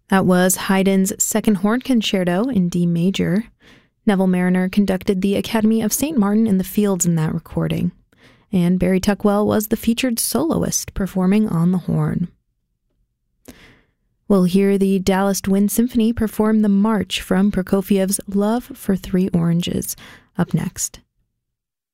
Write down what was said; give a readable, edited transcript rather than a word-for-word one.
That was Haydn's Second Horn Concerto in D major. Neville Marriner conducted the Academy of St. Martin in the Fields in that recording, and Barry Tuckwell was the featured soloist performing on the horn. We'll hear the Dallas Wind Symphony perform the march from Prokofiev's Love for Three Oranges up next.